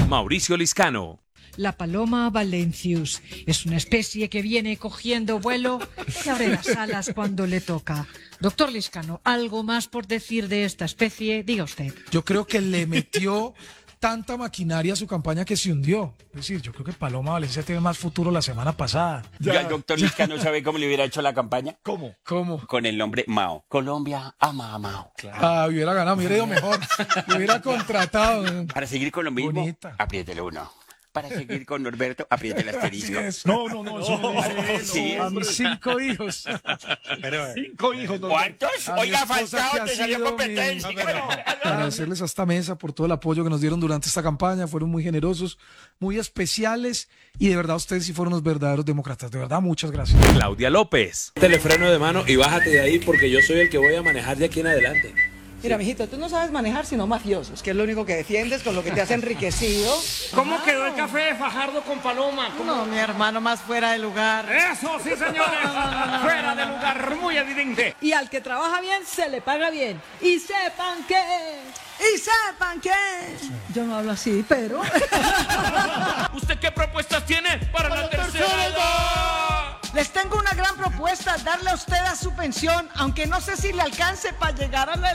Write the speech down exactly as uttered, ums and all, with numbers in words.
Mauricio Liscano. La paloma valencius es una especie que viene cogiendo vuelo y abre las alas cuando le toca. Doctor Liscano, ¿algo más por decir de esta especie? Diga usted. Yo creo que le metió tanta maquinaria a su campaña que se hundió. Es decir, yo creo que Paloma Valencia tiene más futuro la semana pasada. Ya, el doctor Liscano sabe cómo le hubiera hecho la campaña. ¿Cómo? ¿Cómo? Con el nombre Mao. Colombia ama a Mao. Claro. Ah, hubiera ganado, me hubiera ido mejor. Me hubiera contratado. Para seguir con lo mismo, Bonita. apriétele uno. Para seguir con Norberto, apriete el asterisco. Es. No, no, no, eso no, no, no, sí, a mis cinco hijos. Pero, cinco hijos. No, ¿cuántos? A Oiga, mi esposa Falcao, que te ha salió sido competencia. mi- Agradecerles a esta mesa por todo el apoyo que nos dieron durante esta campaña. Fueron muy generosos, muy especiales y de verdad ustedes sí fueron los verdaderos demócratas. De verdad, muchas gracias. Claudia López. Telefreno de mano y bájate de ahí porque yo soy el que voy a manejar de aquí en adelante. Mira, mijito, tú no sabes manejar sino mafiosos, que es lo único que defiendes, con lo que te has enriquecido. ¿Cómo quedó el café de Fajardo con Paloma? ¿Cómo? No, mi hermano, más fuera de lugar. Eso, sí, señores. Fuera de lugar, muy evidente. Y al que trabaja bien, se le paga bien. Y sepan que... Y sepan que... Yo no hablo así, pero... ¿Usted qué propuestas tiene para, para la tercera edad? Les tengo una gran propuesta, darle a usted a su pensión, aunque no sé si le alcance para llegar a la